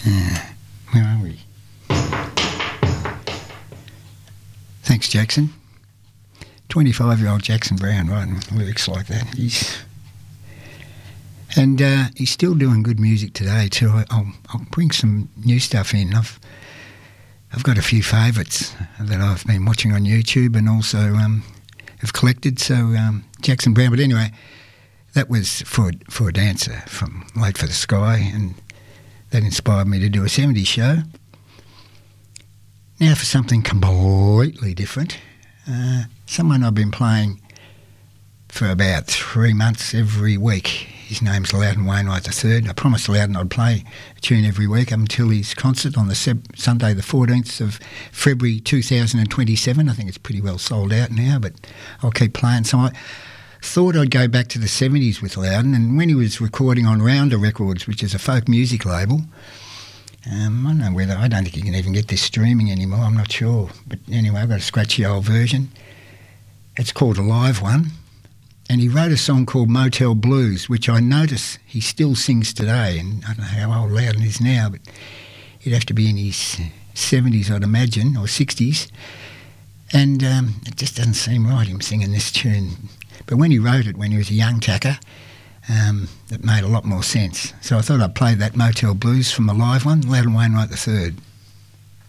Where are we? Thanks, Jackson. 25-year-old Jackson Browne writing lyrics like that. He's still doing good music today too. I'll bring some new stuff in. I've got a few favourites that I've been watching on YouTube and also have collected. So Jackson Browne. But anyway, that was for a dancer from Late for the Sky, and that inspired me to do a 70s show. Now for something completely different. Someone I've been playing for about 3 months every week. His name's Loudon Wainwright III. I promised Loudon I'd play a tune every week up until his concert on the Sunday the 14th of February 2027. I think it's pretty well sold out now, but I'll keep playing. So I thought I'd go back to the 70s with Loudon, and when he was recording on Rounder Records, which is a folk music label, I don't know whether, I don't think you can even get this streaming anymore, I'm not sure. But anyway, I've got a scratchy old version. It's called a live one. And he wrote a song called Motel Blues, which I notice he still sings today. And I don't know how old Loudon is now, but he'd have to be in his 70s, I'd imagine, or 60s. And it just doesn't seem right, him singing this tune. But when he wrote it, when he was a young tacker, it made a lot more sense. So I thought I'd play that Motel Blues from the live one, Loudon Wainwright III.